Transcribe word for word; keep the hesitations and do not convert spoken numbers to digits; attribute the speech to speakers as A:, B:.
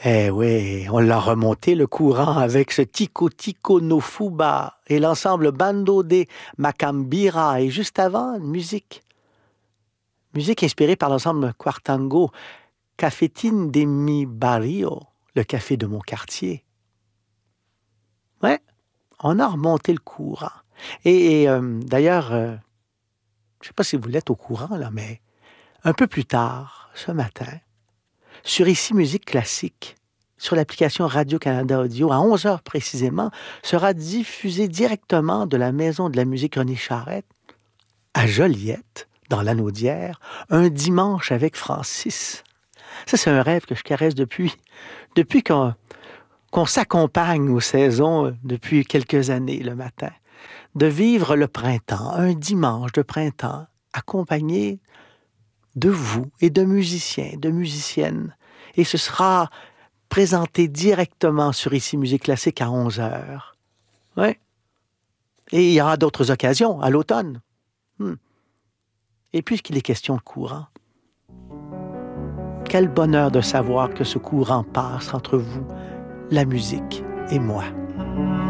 A: Eh oui, on l'a remonté le courant avec ce Tico Tico no Fuba et l'ensemble Bando de Macambira. Et juste avant, une musique. Musique inspirée par l'ensemble Quartango, Cafetín de mi barrio, le café de mon quartier. Ouais, on a remonté le courant. Et, et, euh, d'ailleurs, euh, je ne sais pas si vous l'êtes au courant, là, mais un peu plus tard, ce matin, sur Ici Musique Classique, sur l'application Radio-Canada Audio, à onze heures précisément, sera diffusé directement de la Maison de la musique René Charette à Joliette, dans l'Anaudière, un dimanche avec Francis. Ça, c'est un rêve que je caresse depuis, depuis qu'on, qu'on s'accompagne aux saisons euh, depuis quelques années le matin. De vivre le printemps, un dimanche de printemps, accompagné de vous et de musiciens, de musiciennes. Et ce sera présenté directement sur Ici Musique Classique à onze heures. Ouais. Et il y aura d'autres occasions à l'automne. Hmm. Et puisqu'il est question de courant, quel bonheur de savoir que ce courant passe entre vous, la musique et moi.